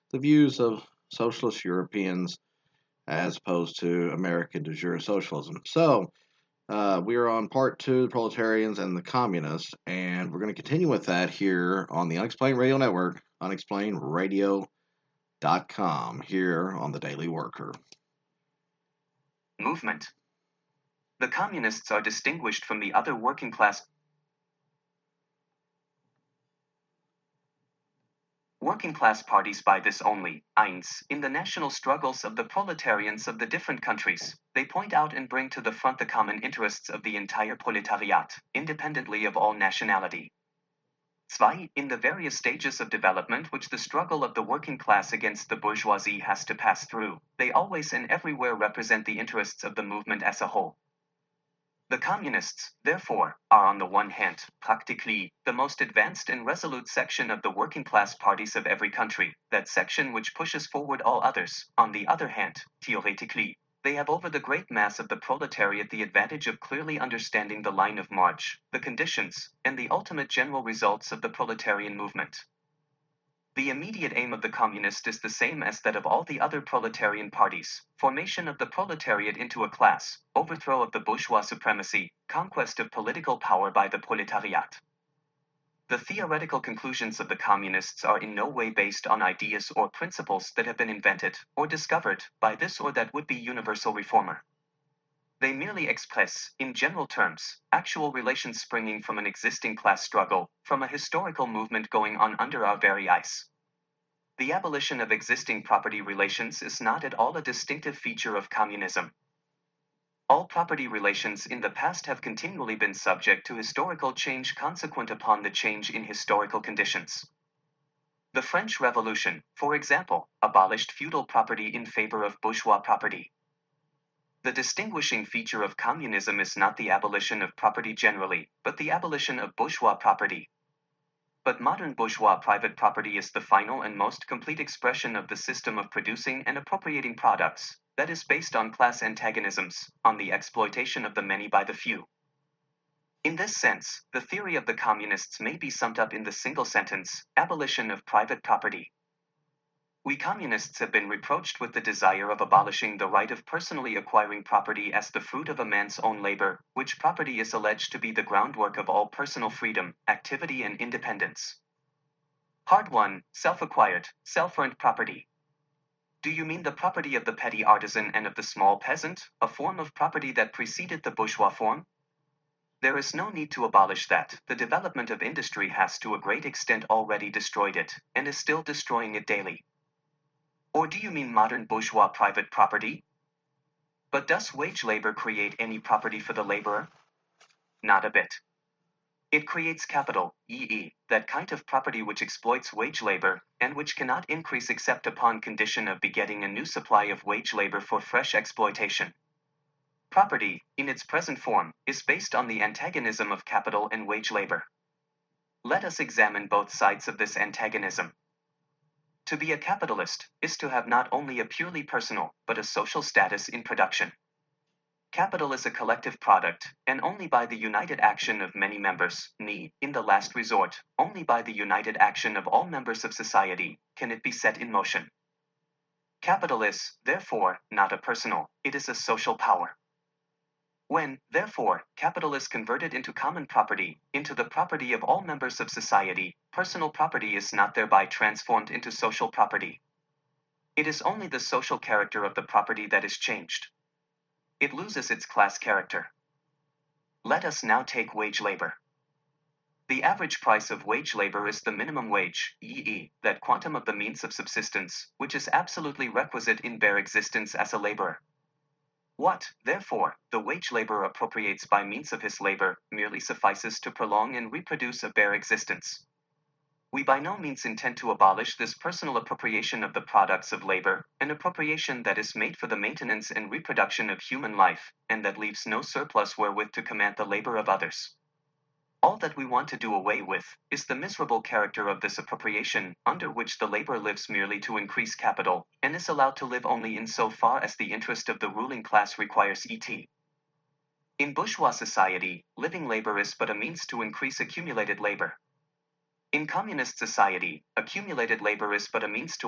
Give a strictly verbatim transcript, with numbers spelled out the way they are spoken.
the views of socialist Europeans as opposed to American de jure socialism. So, uh, we are on part two, the proletarians and the communists, and we're going to continue with that here on the Unexplained Radio Network, unexplained radio dot com, here on the Daily Worker. Movement. The communists are distinguished from the other working class working class parties by this only, eins, in the national struggles of the proletarians of the different countries, they point out and bring to the front the common interests of the entire proletariat, independently of all nationality. two. In the various stages of development which the struggle of the working class against the bourgeoisie has to pass through, they always and everywhere represent the interests of the movement as a whole. The communists, therefore, are on the one hand, practically, the most advanced and resolute section of the working class parties of every country, that section which pushes forward all others. On the other hand, theoretically, they have over the great mass of the proletariat the advantage of clearly understanding the line of march, the conditions, and the ultimate general results of the proletarian movement. The immediate aim of the communist is the same as that of all the other proletarian parties: formation of the proletariat into a class, overthrow of the bourgeois supremacy, conquest of political power by the proletariat. The theoretical conclusions of the communists are in no way based on ideas or principles that have been invented or discovered by this or that would-be universal reformer. They merely express, in general terms, actual relations springing from an existing class struggle, from a historical movement going on under our very eyes. The abolition of existing property relations is not at all a distinctive feature of communism. All property relations in the past have continually been subject to historical change consequent upon the change in historical conditions. The French Revolution, for example, abolished feudal property in favor of bourgeois property. The distinguishing feature of communism is not the abolition of property generally, but the abolition of bourgeois property. But modern bourgeois private property is the final and most complete expression of the system of producing and appropriating products, that is based on class antagonisms, on the exploitation of the many by the few. In this sense, the theory of the communists may be summed up in the single sentence: abolition of private property. We communists have been reproached with the desire of abolishing the right of personally acquiring property as the fruit of a man's own labor, which property is alleged to be the groundwork of all personal freedom, activity and independence. Hard one, self-acquired, self-earned property. Do you mean the property of the petty artisan and of the small peasant, a form of property that preceded the bourgeois form? There is no need to abolish that. The development of industry has to a great extent already destroyed it, and is still destroying it daily. Or do you mean modern bourgeois private property? But does wage labor create any property for the laborer? Not a bit. It creates capital, that is, that kind of property which exploits wage labor, and which cannot increase except upon condition of begetting a new supply of wage labor for fresh exploitation. Property, in its present form, is based on the antagonism of capital and wage labor. Let us examine both sides of this antagonism. To be a capitalist is to have not only a purely personal, but a social status in production. Capital is a collective product, and only by the united action of many members, need, in the last resort, only by the united action of all members of society, can it be set in motion. Capital is, therefore, not a personal, it is a social power. When, therefore, capital is converted into common property, into the property of all members of society, personal property is not thereby transformed into social property. It is only the social character of the property that is changed. It loses its class character. Let us now take wage labor. The average price of wage labor is the minimum wage, that is, that quantum of the means of subsistence, which is absolutely requisite in bare existence as a laborer. What, therefore, the wage laborer appropriates by means of his labor, merely suffices to prolong and reproduce a bare existence. We by no means intend to abolish this personal appropriation of the products of labor, an appropriation that is made for the maintenance and reproduction of human life, and that leaves no surplus wherewith to command the labor of others. All that we want to do away with is the miserable character of this appropriation, under which the laborer lives merely to increase capital, and is allowed to live only in so far as the interest of the ruling class requires it. In bourgeois society, living labor is but a means to increase accumulated labor. In communist society, accumulated labor is but a means to